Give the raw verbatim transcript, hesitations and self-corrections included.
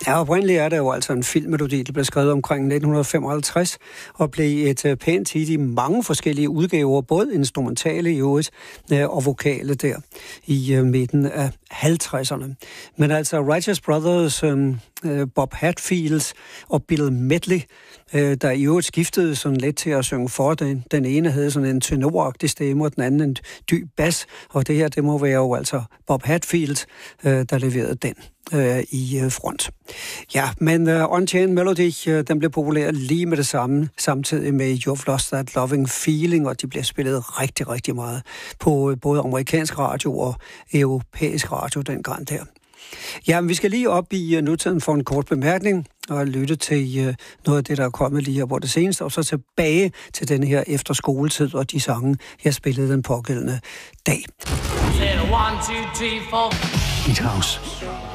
Ja, oprindeligt er det jo altså en filmmelodi, der blev skrevet omkring nitten femoghalvtreds og blev et pænt hit i mange forskellige udgaver, både instrumentale i øvrigt og vokale der i midten af halvtredserne. Men altså Righteous Brothers, Bob Hatfield og Bill Medley, der i øvrigt skiftede sådan lidt til at synge for den. Den ene havde sådan en tenoragtig stemme, og den anden en dyb bas, og det her, det må være jo altså Bob Hatfield, der leverede den i front. Ja, men uh, Unchained Melody, uh, den blev populær lige med det samme, samtidig med You've Lost That Loving Feeling, og de bliver spillet rigtig, rigtig meget på uh, både amerikansk radio og europæisk radio dengang der. Ja, men vi skal lige op i uh, nutiden for en kort bemærkning og lytte til uh, noget af det, der er kommet lige her på det seneste, og så tilbage til den her efter skoletid og de sange, jeg spillede den pågældende dag. One, two, three, four. Eat House.